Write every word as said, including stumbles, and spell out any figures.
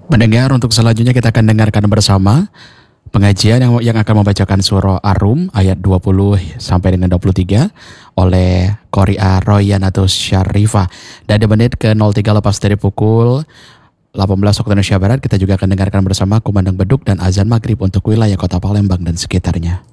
Mendengar untuk selanjutnya kita akan dengarkan bersama pengajian yang, yang akan membacakan surah Ar-Rum ayat dua puluh sampai dengan dua puluh tiga oleh Qori'ah Royanatus Syarifah. Dan di menit ke nol tiga lepas dari pukul delapan belas waktu Indonesia Barat, kita juga akan dengarkan bersama kumandang beduk dan azan maghrib untuk wilayah kota Palembang dan sekitarnya.